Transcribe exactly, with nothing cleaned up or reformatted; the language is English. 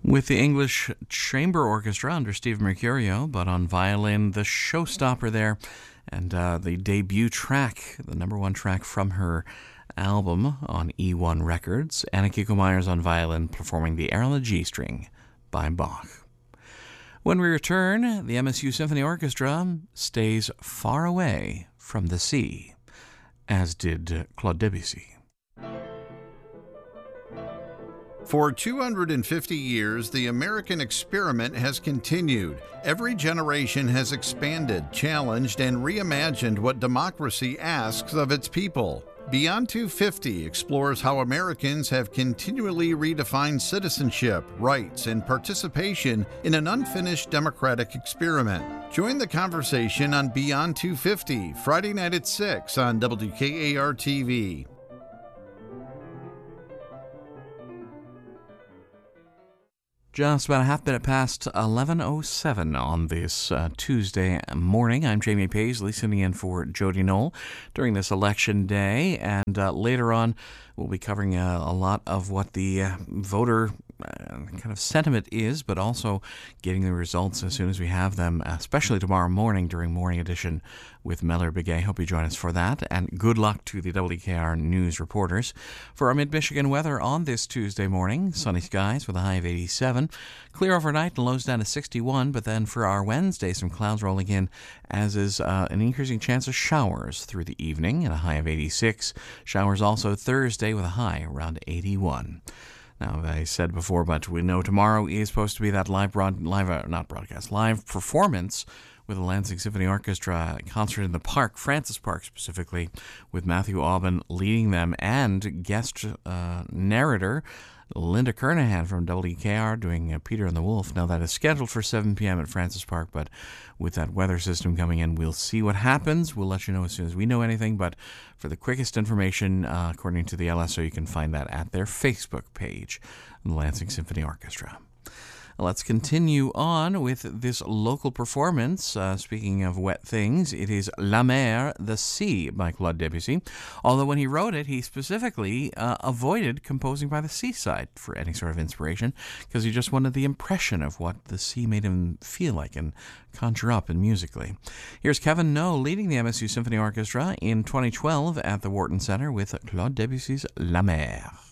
With the English Chamber Orchestra under Steve Mercurio, but on violin, the showstopper there, and uh, the debut track, the number one track from her album on E one Records, Anna Kiko-Myers on violin performing the Air on the G-string by Bach. When we return, the M S U Symphony Orchestra stays far away from the sea, as did Claude Debussy. For two hundred fifty years, the American experiment has continued. Every generation has expanded, challenged, and reimagined what democracy asks of its people. Beyond two fifty explores how Americans have continually redefined citizenship, rights, and participation in an unfinished democratic experiment. Join the conversation on Beyond two fifty, Friday night at six on W K A R T V. Just about a half minute past eleven oh seven on this uh, Tuesday morning. I'm Jamie Paisley, sitting in for Jody Knoll during this election day. And uh, later on, we'll be covering uh, a lot of what the uh, voter uh, kind of sentiment is, but also getting the results as soon as we have them, especially tomorrow morning during Morning Edition with Mellor Begay. Hope you join us for that. And good luck to the W K R News reporters. For our mid-Michigan weather on this Tuesday morning, sunny skies with a high of eighty-seven. Clear overnight and lows down to sixty-one. But then for our Wednesday, some clouds rolling in, as is uh, an increasing chance of showers through the evening and a high of eighty-six. Showers also Thursday with a high around eighty-one. Now, as I said before, but we know tomorrow is supposed to be that live, broad, live uh, not broadcast, live performance with the Lansing Symphony Orchestra concert in the park, Francis Park specifically, with Matthew Aubin leading them and guest uh, narrator Linda Kernahan from W K R doing uh, Peter and the Wolf. Now, that is scheduled for seven p.m. at Francis Park, but with that weather system coming in, we'll see what happens. We'll let you know as soon as we know anything, but for the quickest information, uh, according to the L S O, you can find that at their Facebook page, the Lansing Symphony Orchestra. Let's continue on with this local performance. Uh, speaking of wet things, it is La Mer, the Sea, by Claude Debussy. Although when he wrote it, he specifically uh, avoided composing by the seaside for any sort of inspiration, because he just wanted the impression of what the sea made him feel like and conjure up and musically. Here's Kevin No leading the M S U Symphony Orchestra in twenty twelve at the Wharton Center with Claude Debussy's La Mer.